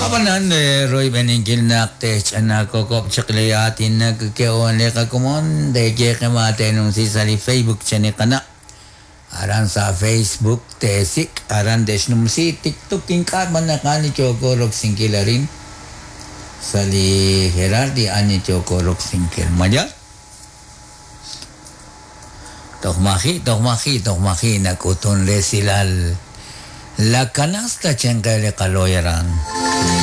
Apanan Roy Beningil nakte chana kokop chakliyatin nagkeon leka kumon de kemate nung si sali Facebook chani kana aran sa Facebook tesik aran desnum si TikTok tingkat manakani chokorok singkilarin sali Herardi ani chokorok singkil maja tokmaki nakuton le silal la canasta chenkele kaloyaran